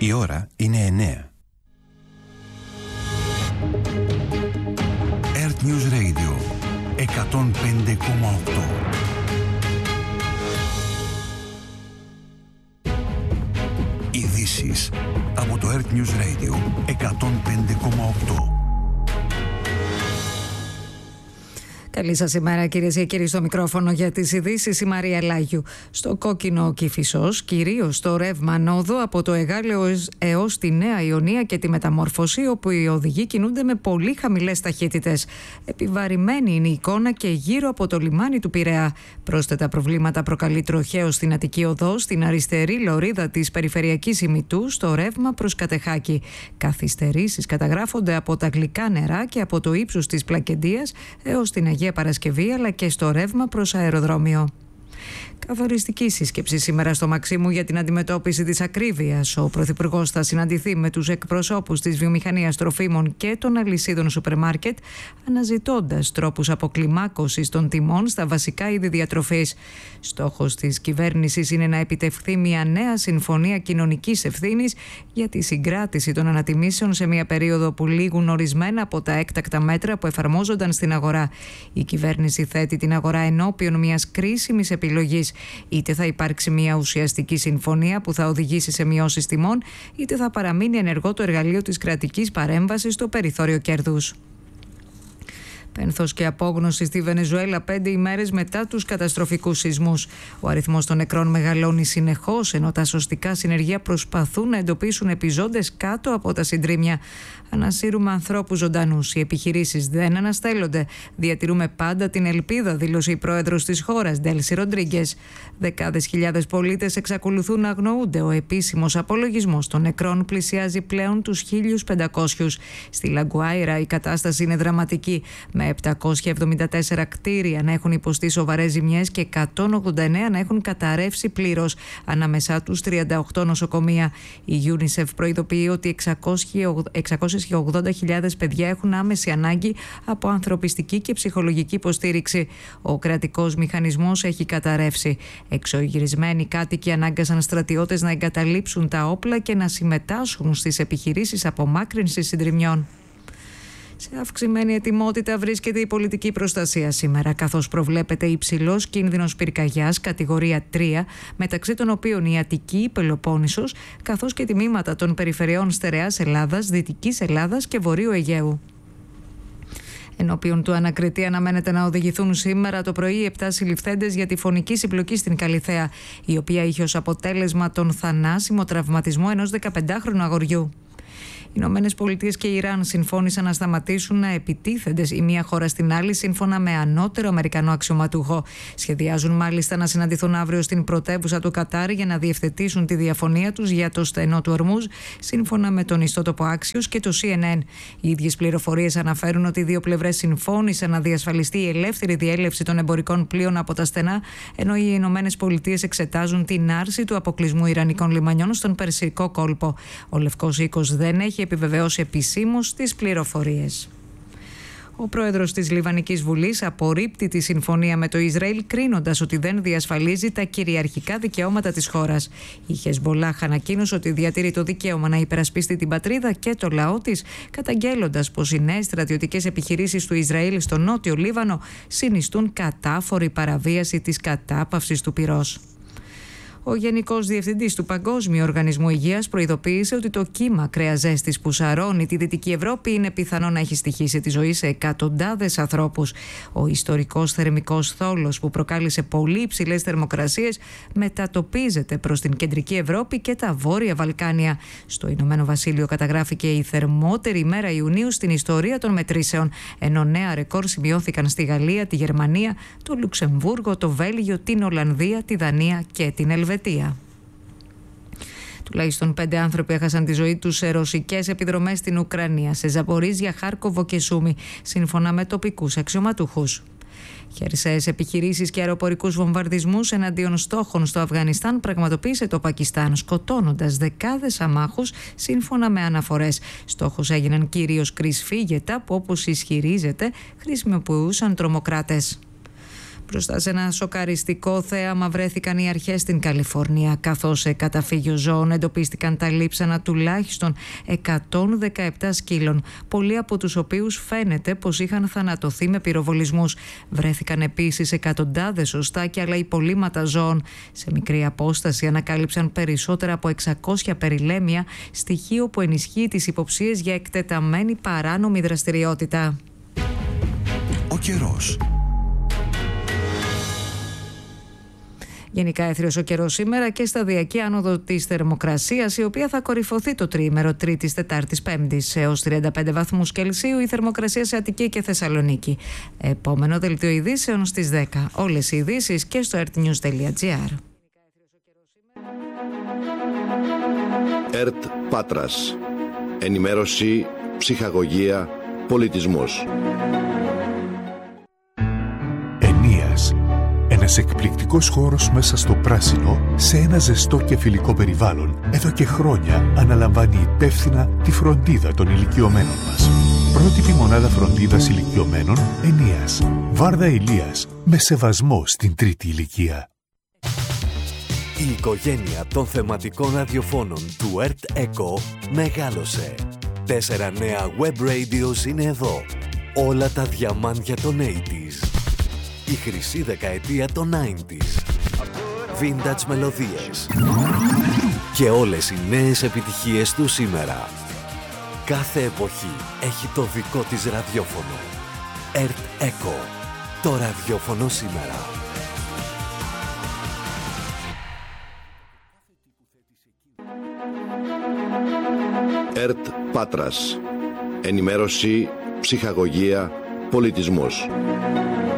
Η ώρα είναι 9. Earth News Radio 105,8. Ειδήσεις από το Earth News Radio 105,8. Καλή σας ημέρα, κυρίες και κύριοι, στο μικρόφωνο για τις ειδήσεις η Μαρία Λάγιου. Στο κόκκινο Κηφισός, κυρίως στο ρεύμα Νόδο από το Εγάλεο έως τη Νέα Ιωνία και τη Μεταμόρφωση, όπου οι οδηγοί κινούνται με πολύ χαμηλές ταχύτητες. Επιβαρημένη είναι η εικόνα και γύρω από το λιμάνι του Πειραιά. Πρόσθετα προβλήματα προκαλεί τροχαίος στην Αττική Οδό, στην αριστερή λωρίδα της περιφερειακής ημιτού, στο ρεύμα προς Κατεχάκη. Καθυστερήσεις καταγράφονται από τα γλυκά νερά και από το ύψος της Πλακεντίας έως την Αγία Παρασκευή, αλλά και στο ρεύμα προς αεροδρόμιο. Καθοριστική σύσκεψη σήμερα στο Μαξίμου για την αντιμετώπιση της ακρίβειας. Ο Πρωθυπουργός θα συναντηθεί με τους εκπροσώπους της βιομηχανίας τροφίμων και των αλυσίδων σούπερ μάρκετ, αναζητώντας τρόπους αποκλιμάκωσης των τιμών στα βασικά είδη διατροφής. Στόχος της κυβέρνησης είναι να επιτευχθεί μια νέα συμφωνία κοινωνικής ευθύνης για τη συγκράτηση των ανατιμήσεων σε μια περίοδο που λήγουν ορισμένα από τα έκτακτα μέτρα που εφαρμόζονταν στην αγορά. Η κυβέρνηση θέτει την αγορά ενώπιον μιας κρίσιμης επιλογής. Είτε θα υπάρξει μια ουσιαστική συμφωνία που θα οδηγήσει σε μειώσεις τιμών, είτε θα παραμείνει ενεργό το εργαλείο της κρατικής παρέμβασης στο περιθώριο κέρδους. Πένθος και απόγνωση στη Βενεζουέλα 5 ημέρες μετά τους καταστροφικούς σεισμούς. Ο αριθμός των νεκρών μεγαλώνει συνεχώς, ενώ τα σωστικά συνεργεία προσπαθούν να εντοπίσουν επιζώντες κάτω από τα συντρίμμια. Ανασύρουμε ανθρώπους ζωντανούς. Οι επιχειρήσεις δεν αναστέλλονται. Διατηρούμε πάντα την ελπίδα, δήλωσε η πρόεδρος της χώρας, Ντέλση Ροντρίγκες. Δεκάδες χιλιάδες πολίτες εξακολουθούν να αγνοούνται. Ο επίσημος απολογισμός των νεκρών πλησιάζει πλέον τους 1.500. Στη Λαγκουάιρα η κατάσταση είναι δραματική, με 774 κτίρια να έχουν υποστεί σοβαρές ζημιές και 189 να έχουν καταρρεύσει πλήρως, ανάμεσά τους 38 νοσοκομεία. Η UNICEF προειδοποιεί ότι 680.000 παιδιά έχουν άμεση ανάγκη από ανθρωπιστική και ψυχολογική υποστήριξη. Ο κρατικός μηχανισμός έχει καταρρεύσει. Εξωγυρισμένοι κάτοικοι ανάγκασαν στρατιώτες να εγκαταλείψουν τα όπλα και να συμμετάσχουν στις επιχειρήσεις απομάκρυνσης συντριμμιών. Σε αυξημένη ετοιμότητα βρίσκεται η πολιτική προστασία σήμερα, καθώς προβλέπεται υψηλός κίνδυνος πυρκαγιάς κατηγορία 3, μεταξύ των οποίων η Αττική, η Πελοπόννησος, καθώς και τμήματα των περιφερειών Στερεάς Ελλάδας, Δυτικής Ελλάδας και Βορείου Αιγαίου. Ενώπιον του ανακριτή αναμένεται να οδηγηθούν σήμερα το πρωί 7 συλληφθέντες για τη φωνική συμπλοκή στην Καλιθέα, η οποία είχε ως αποτέλεσμα τον θανάσιμο τραυματισμό ενός 15χρονου αγοριού. Οι Ηνωμένες Πολιτείες και η Ιράν συμφώνησαν να σταματήσουν να επιτίθενται η μία χώρα στην άλλη, σύμφωνα με ανώτερο Αμερικανό αξιωματούχο. Σχεδιάζουν μάλιστα να συναντηθούν αύριο στην πρωτεύουσα του Κατάρ για να διευθετήσουν τη διαφωνία τους για το στενό του Ορμούζ, σύμφωνα με τον ιστότοπο Axios και το CNN. Οι ίδιες πληροφορίες αναφέρουν ότι οι δύο πλευρές συμφώνησαν να διασφαλιστεί η ελεύθερη διέλευση των εμπορικών πλοίων από τα στενά, ενώ οι Ηνωμένες Πολιτείες εξετάζουν την άρση του αποκλεισμού ιρανικών λιμανιών στον Περσικό κόλπο. Ο Λευκός Οίκος δεν έχει επιβεβαιώσει επισήμως τις πληροφορίες. Ο πρόεδρος της Λιβανικής Βουλής απορρίπτει τη συμφωνία με το Ισραήλ, κρίνοντας ότι δεν διασφαλίζει τα κυριαρχικά δικαιώματα της χώρας. Η Χεσμπολάχ ανακοίνωσε ότι διατηρεί το δικαίωμα να υπερασπιστεί την πατρίδα και το λαό της, καταγγέλλοντας πως οι νέες στρατιωτικές επιχειρήσεις του Ισραήλ στο νότιο Λίβανο συνιστούν κατάφορη παραβίαση της κατάπαυσης του πυρός. Ο Γενικός Διευθυντής του Παγκόσμιου Οργανισμού Υγείας προειδοποίησε ότι το κύμα κρέας ζέστης που σαρώνει τη Δυτική Ευρώπη είναι πιθανό να έχει στοιχήσει τη ζωή σε εκατοντάδες ανθρώπους. Ο ιστορικός θερμικός θόλος που προκάλεσε πολύ υψηλές θερμοκρασίες μετατοπίζεται προς την Κεντρική Ευρώπη και τα Βόρεια Βαλκάνια. Στο Ηνωμένο Βασίλειο καταγράφηκε η θερμότερη ημέρα Ιουνίου στην ιστορία των μετρήσεων, ενώ νέα ρεκόρ σημειώθηκαν στη Γαλλία, τη Γερμανία, το Λουξεμβούργο, το Βέλγιο, την Ολλανδία, τη Δανία και την Ελβετία. Τουλάχιστον 5 άνθρωποι έχασαν τη ζωή τους σε ρωσικές επιδρομές στην Ουκρανία, σε Ζαπορίζια, Χάρκοβο και Σούμι, σύμφωνα με τοπικούς αξιωματούχους. Χερσαίες επιχειρήσεις και αεροπορικούς βομβαρδισμούς εναντίον στόχων στο Αφγανιστάν πραγματοποίησε το Πακιστάν, σκοτώνοντας δεκάδες αμάχους, σύμφωνα με αναφορές. Στόχος έγιναν κυρίως κρυσφύγετα που, όπως ισχυρίζεται, χρησιμοποιούσαν τρομοκράτες. Μπροστά σε ένα σοκαριστικό θέαμα βρέθηκαν οι αρχές στην Καλιφόρνια, καθώς σε καταφύγιο ζώων εντοπίστηκαν τα λείψανα τουλάχιστον 117 σκύλων, πολλοί από τους οποίους φαίνεται πως είχαν θανατωθεί με πυροβολισμούς. Βρέθηκαν επίσης εκατοντάδες οστάκια αλλά υπολείμματα ζώων. Σε μικρή απόσταση ανακάλυψαν περισσότερα από 600 περιλέμια, στοιχείο που ενισχύει τις υποψίες για εκτεταμένη παράνομη δραστηριότητα. Ο καιρός. Γενικά έθριος ο καιρός σήμερα και σταδιακή άνοδο της θερμοκρασίας, η οποία θα κορυφωθεί το τριήμερο Τρίτης, Τετάρτης, Πέμπτης έως 35 βαθμούς Κελσίου η θερμοκρασία σε Αττική και Θεσσαλονίκη. Επόμενο δελτίο ειδήσεων στις 10. Όλες οι ειδήσεις και στο earthnews.gr. ΕΡΤ Πάτρας. Ενημέρωση, ψυχαγωγία, πολιτισμός. Ενίας. Ένας εκπληκτικός χώρος μέσα στο πράσινο, σε ένα ζεστό και φιλικό περιβάλλον, εδώ και χρόνια αναλαμβάνει υπεύθυνα τη φροντίδα των ηλικιωμένων μας. Πρότυπη μονάδα φροντίδας ηλικιωμένων Ενίας. Βάρδα Ηλίας, με σεβασμό στην τρίτη ηλικία. Η οικογένεια των θεματικών ραδιοφώνων του ΕΡΤ ΕΚΟ μεγάλωσε. 4 νέα web radios είναι εδώ. Όλα τα διαμάντια των 80s. Η χρυσή δεκαετία των 90s. Vintage μελωδίες. Και όλες οι νέες επιτυχίες του σήμερα. Κάθε εποχή έχει το δικό της ραδιόφωνο. ΕΡΤ ΕΚΟ. Το ραδιόφωνο σήμερα. ΕΡΤ Πάτρας. Ενημέρωση, ψυχαγωγία, πολιτισμός.